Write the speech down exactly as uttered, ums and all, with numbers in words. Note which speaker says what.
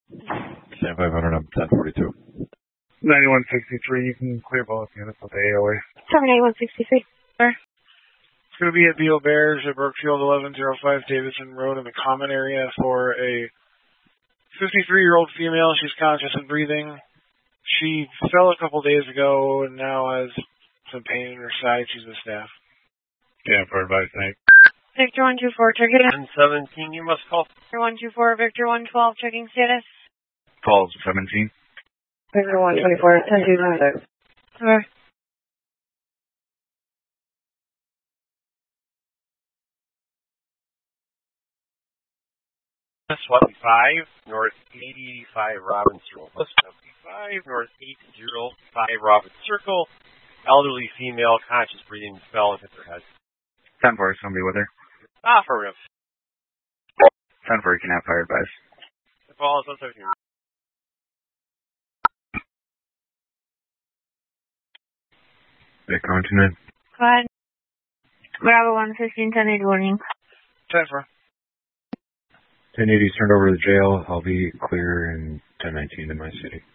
Speaker 1: Stand five hundred, I'm ten forty-two.
Speaker 2: ninety-one sixty-three, you can clear both units with the A O A.
Speaker 3: seven eight one sixty-three.
Speaker 2: It's going to be at B O Bears at Brookfield eleven oh five Davidson Road in the common area for a fifty-three-year-old female. She's conscious and breathing. She fell a couple days ago and now has some pain in her side. She's with staff.
Speaker 1: Yeah, for advice, Nate.
Speaker 3: Victor one two four, checking.
Speaker 4: ten seventeen, you must call.
Speaker 3: Victor one two four, Victor one twelve, checking status.
Speaker 1: Calls seventeen.
Speaker 3: Victor one twenty-four, ten two nine six. Okay.
Speaker 4: twenty-five, North eight eighty-five Robbins Circle. seventy-five, North eight oh five Robbins Circle. Elderly female, conscious breathing, fell and hit their head.
Speaker 1: ten four, somebody with her.
Speaker 4: Affirmative.
Speaker 1: ten four, you can have fire advice.
Speaker 4: The call is one seventeen.
Speaker 1: Vic, on two nine.
Speaker 3: Go ahead. Bravo one fifteen, ten eight warning.
Speaker 2: ten four.
Speaker 1: ten eighty is turned over to the jail. I'll be clear in ten nineteen in my city.